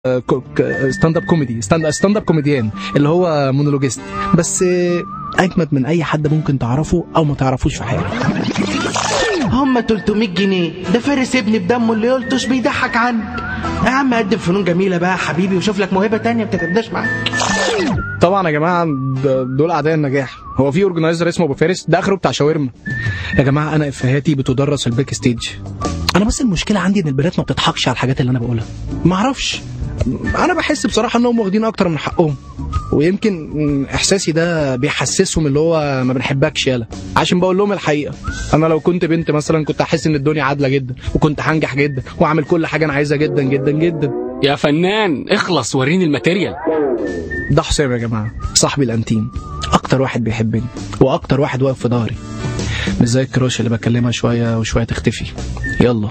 ستاند اب كوميدي، ستاند اب كوميديان اللي هو مونولوجيست، بس اجمد من اي حد ممكن تعرفه او ما تعرفوش في حياتك. هم 300 جنيه ده فارس ابني بدمه اللي قلتوش بيضحك عنك. يا عم قدم فنون جميله بقى حبيبي وشوف لك موهبه تانية ما بتتبداش معاك. طبعا يا جماعه دول اعداء النجاح. هو في اورجنايزر اسمه ابو فارس ده اخره بتاع شاورما. يا جماعه انا افهاتي بتدرس في الباك ستيج. انا بس المشكله عندي ان البنات ما بتضحكش على الحاجات اللي انا بقولها. ما اعرفش، انا بحس بصراحه انهم واخدين اكتر من حقهم، ويمكن احساسي ده بيحسسهم اللي هو ما بنحبكش يالا، عشان بقول لهم الحقيقه. انا لو كنت بنت مثلا كنت احس ان الدنيا عادله جدا، وكنت هنجح جدا واعمل كل حاجه انا عايزها جدا جدا جدا. يا فنان اخلص وريني الماتيريال. ده حسام يا جماعه، صاحبي الانتيم، اكتر واحد بيحبني واكتر واحد واقف في ظهري، مش زي الكراش اللي بكلمها شويه وشويه تختفي. يلا.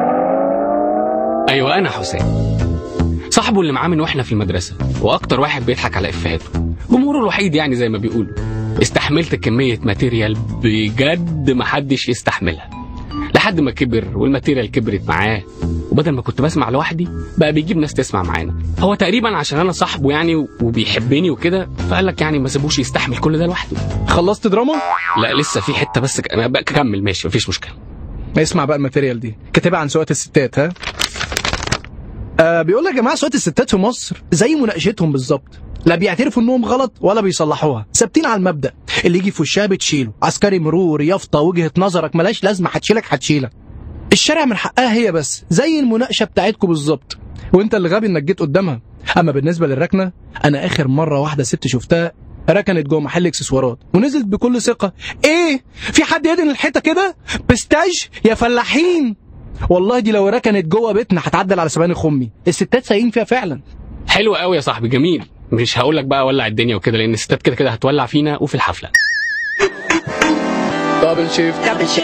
ايوه انا حسام، صاحبه اللي معاه من واحنا في المدرسه، واكتر واحد بيضحك على افهاته، جمهوره الوحيد يعني زي ما بيقولوا. استحملت كميه ماتيريال بجد محدش يستحملها، لحد ما كبر والماتيريال كبرت معاه، وبدل ما كنت بسمع لوحدي بقى بيجيب ناس تسمع معانا. هو تقريبا عشان انا صاحبه يعني وبيحبني وكده، فقال لك يعني ما سيبوش يستحمل كل ده لوحده. خلصت دراما؟ لا لسه في حته بس انا بقى كمل. ماشي مفيش مشكله. اسمع بقى الماتيريال دي كاتبها عن سواقة الستات. ها بيقول لك يا جماعه سواقة الستات في مصر زي مناقشتهم بالظبط، لا بيعترفوا انهم غلط ولا بيصلحوها، ثابتين على المبدأ اللي يجي في وشها بتشيله. عسكري مرور، يافطه، وجهه نظرك ملاش لازمه، هتشيلك. الشارع من حقها هي بس، زي المناقشه بتاعتكم بالظبط، وانت اللي غبي انك جيت قدامها. اما بالنسبه للركنه، انا اخر مره واحده ست شفتها ركنت جوه محل اكسسوارات ونزلت بكل ثقه. ايه في حد يدن الحيطه كده بستاج يا فلاحين؟ والله دي لو ركنت جوه بيتنا هتعدل على سبانخ امي. الستات سايقين فيها فعلا. حلو قوي يا صاحبي، جميل. مش هقول لك بقى ولع الدنيا وكده، لان الستات كده كده هتولع فينا وفي الحفله. دبل شيفت.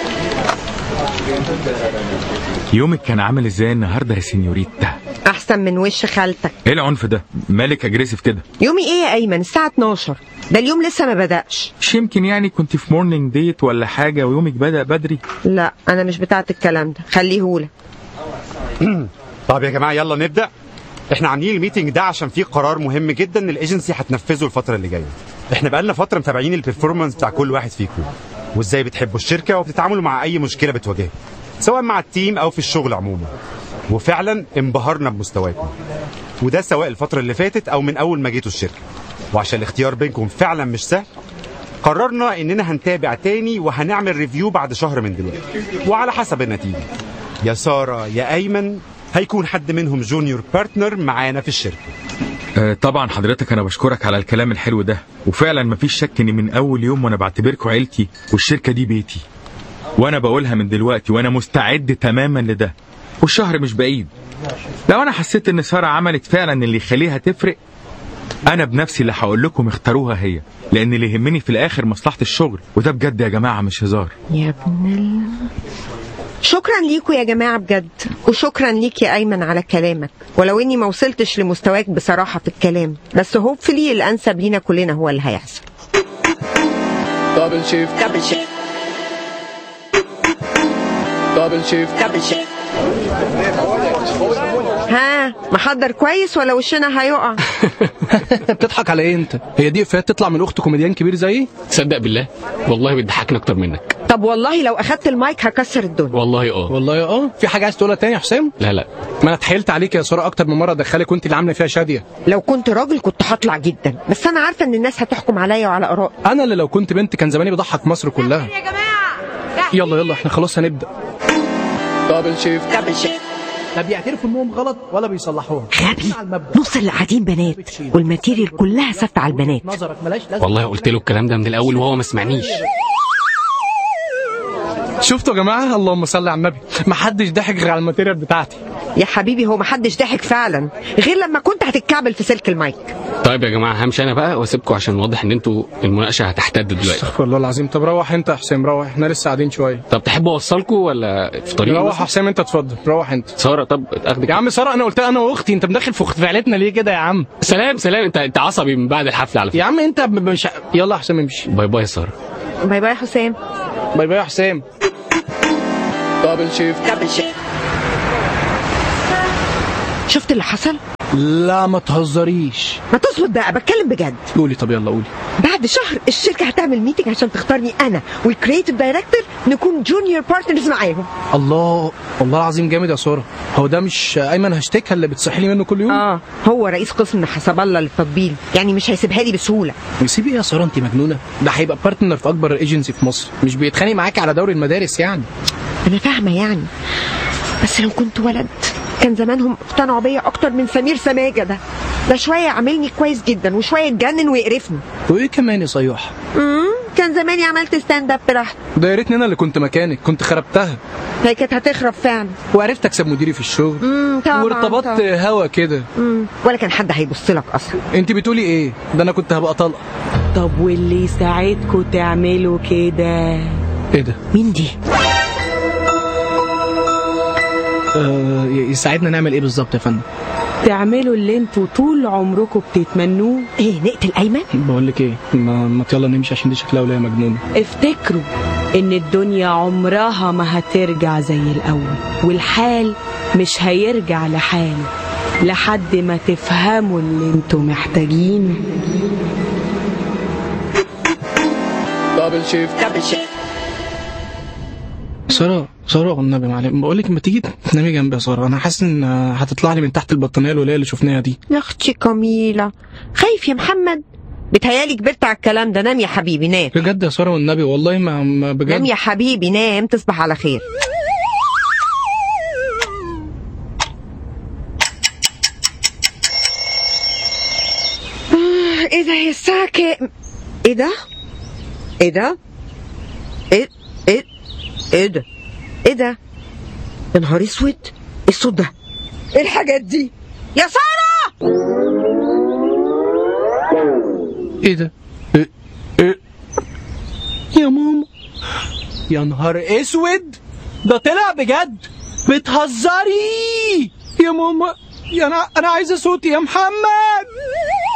يومك كان عامل ازاي النهارده يا سينيوريتا؟ احسن من وش خالتك. ايه العنف ده؟ مالك اجريسيف كده؟ يومي ايه يا ايمن؟ الساعه 12، ده اليوم لسه ما بدأش. مش يمكن يعني كنت في مورنينج ديت ولا حاجه ويومك بدأ بدري؟ لا انا مش بتاعت الكلام ده، خليهولك. طب يا جماعه يلا نبدأ. احنا عاملين الميتنج ده عشان فيه قرار مهم جدا الايجنسي هتنفذه الفتره اللي جايه. احنا بقالنا فتره متابعين البرفورمانس بتاع كل واحد فيكم، وازاي بتحبوا الشركه وبتتعاملوا مع اي مشكله بتواجهها سواء مع التيم او في الشغل عموما، وفعلا انبهرنا بمستواكم، وده سواء الفتره اللي فاتت او من اول ما جيتوا الشركه. وعشان الاختيار بينكم فعلا مش سهل، قررنا اننا هنتابع تاني وهنعمل ريفيو بعد شهر من دلوقتي، وعلى حسب النتيجه يا ساره يا ايمن هيكون حد منهم جونيور بارتنر معانا في الشركه. طبعا حضرتك انا بشكرك على الكلام الحلو ده، وفعلا مفيش شك اني من اول يوم وانا بعتبركم عيلتي والشركه دي بيتي، وانا بقولها من دلوقتي وانا مستعد تماما لده، والشهر مش بعيد. لو انا حسيت ان ساره عملت فعلا اللي يخليها تفرق، انا بنفسي اللي هقول لكم اختاروها هي، لان اللي يهمني في الاخر مصلحه الشغل، وده بجد يا جماعه مش هزار. يا ابن شكرا ليكوا يا جماعه بجد، وشكرا ليك يا ايمن على كلامك، ولو اني ما وصلتش لمستواك بصراحه في الكلام، بس هوبفلي الانسب لينا كلنا هو اللي هيحصل. دبل شيفت. ها محضر كويس ولا وشنا هيقع؟ بتضحك على ايه انت؟ هي دي افات تطلع من اخت كوميديان كبير زيي؟ تصدق بالله والله بتضحكني اكتر منك. طب والله لو اخدت المايك هكسر الدنيا. والله في حاجه عايز تقولها تاني يا حسام؟ لا ما انا اتحايلت عليك يا ساره اكتر من مره ادخلك وانت اللي عامله فيها شاديه. لو كنت راجل كنت هطلع جدا، بس انا عارفه ان الناس هتحكم عليا وعلى ارائي. انا اللي لو كنت بنت كان زماني بضحك مصر كلها. يا جماعه يلا احنا خلاص هنبدا. دبل شيفت. لا بيعترفوا انهم غلط ولا بيصلحوها. غبي، نص اللي قاعدين بنات والماتيريال كلها ثابته على البنات. والله قلت له الكلام ده من الاول وهو ما سمعنيش. شفتوا يا جماعه؟ اللهم صل على النبي، ما حدش ضحك غير على الماتيريال بتاعتي. يا حبيبي هو ما حدش ضحك فعلا غير لما كنت هتتكعبل في سلك المايك. طيب يا جماعه همشي انا بقى واسيبكم، عشان واضح ان انتوا المناقشه هتحتد دلوقتي. استغفر الله العظيم. طب روح انت يا حسام، روح، احنا لسه قاعدين شويه. طب تحبوا اوصلكم ولا في طريق؟ روح يا حسام انت، اتفضل روح انت. ساره طب اخدك يا عم. ساره انا قلت انا واختي، انت مدخل في فعلتنا ليه كده يا عم؟ سلام انت عصبي من بعد الحفله على فكره. يا عم انت مش يلا يا حسام امشي. باي باي يا ساره. باي باي يا حسام. باي باي يا حسام. دبل شيفت. شفت اللي حصل؟ لا ما تهزريش. ما تصمت بقى، بتكلم بجد. قولي طب يلا قولي. بعد شهر الشركه هتعمل ميتنج عشان تختارني انا والكرييتيف دايركتور نكون جونيور بارتنرز معاهم. الله، والله العظيم جامد يا ساره. هو ده مش ايمن هشتكها اللي بتصحي لي منه كل يوم؟ هو رئيس قسم حسب الله للتطبيل، يعني مش هيسيبها لي بسهوله. يسيب ايه يا ساره، انت مجنونه؟ ده هيبقى بارتنر في اكبر ايجنسي في مصر، مش بيتخانق معاكي على دوري المدارس يعني. انا فاهمه يعني، بس لو كنت ولد كان زمانهم اقتنعوا بيا اكتر من سمير سماجه ده شويه عاملني كويس جدا وشويه اتجنن ويقرفني. وايه كمان يا صياح؟ كان زماني عملت ستاند اب براحتي. ده يا ريتني انا اللي كنت مكانك، كنت خربتها. هي كانت هتخرب فعلا. وعرفت اكسب مديري في الشغل. طبعا وارتبطت هوا كده. ولا كان حد هيبص لك اصلا. انت بتقولي ايه؟ ده انا كنت هبقى طلقه. طب واللي يساعدكوا تعملوا كده؟ ايه ده؟ مين دي؟ يساعدنا نعمل ايه بالظبط يا فندم؟ تعملوا اللي انتوا طول عمركم بتتمنوه. ايه، نقتل ايمن؟ بقول لك ايه، ما يلا نمشي عشان دي شكلها ولا مجنونه. افتكروا ان الدنيا عمرها ما هترجع زي الاول، والحال مش هيرجع لحاله لحد ما تفهموا اللي انتوا محتاجينه. دبل شيفت. ساره والنبي معلم، بقول لك ما تيجي تنامي جنبي يا ساره، انا حاسس ان هتطلع لي من تحت البطانيه الوليه اللي شفناها دي. يا اختي كميله، خايف يا محمد؟ بتهيالي كبرت على الكلام ده. نام يا حبيبي نام. بجد يا ساره والنبي والله ما بجد. نام يا حبيبي نام، تصبح على خير. ايه ده هي الساعه كام؟ ايه ده؟ ايه ده؟ ايه ده؟ ايه ده؟ يا نهار اسود، ايه الصوت ده؟ ايه الحاجات دي؟ يا ساره! ايه ده؟ إيه؟ يا ماما، يا نهار اسود، ده طلع بجد. بتهزري يا ماما؟ انا عايزه صوتي يا محمد.